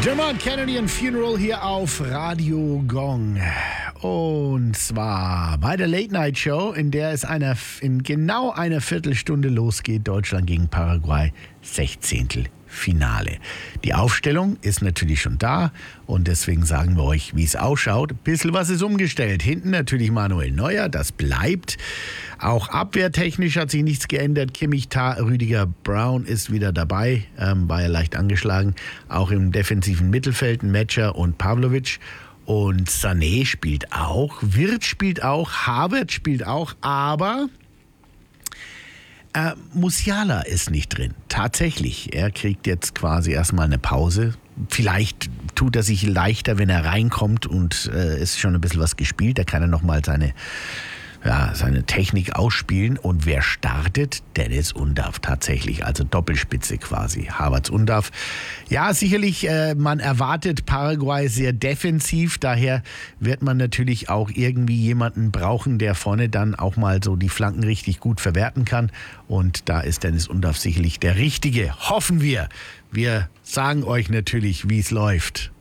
Dermot Kennedy and Funeral hier auf Radio Gong. Und zwar bei der Late Night Show, in der es in genau einer Viertelstunde losgeht. Deutschland gegen Paraguay, 16. Finale. Die Aufstellung ist natürlich schon da und deswegen sagen wir euch, wie es ausschaut. Ein bisschen was ist umgestellt. Hinten natürlich Manuel Neuer, das bleibt. Auch abwehrtechnisch hat sich nichts geändert. Kimmich, Tah, Rüdiger, Brown ist wieder dabei, war ja leicht angeschlagen. Auch im defensiven Mittelfeld Metscher und Pavlovic. Und Sané spielt auch, Wirtz spielt auch, Havertz spielt auch, aber Musiala ist nicht drin. Tatsächlich, er kriegt jetzt quasi erstmal eine Pause. Vielleicht tut er sich leichter, wenn er reinkommt und ist schon ein bisschen was gespielt. Da kann er nochmal seine Technik ausspielen. Und wer startet? Dennis Undav tatsächlich, also Doppelspitze quasi. Havertz, Undav. Ja, sicherlich, man erwartet Paraguay sehr defensiv, daher wird man natürlich auch irgendwie jemanden brauchen, der vorne dann auch mal so die Flanken richtig gut verwerten kann. Und da ist Dennis Undav sicherlich der Richtige. Hoffen wir. Wir sagen euch natürlich, wie es läuft.